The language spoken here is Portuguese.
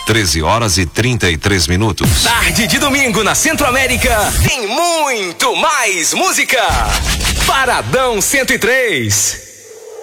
13h33. Tarde de domingo na Centro-América tem muito mais música. Paradão 103.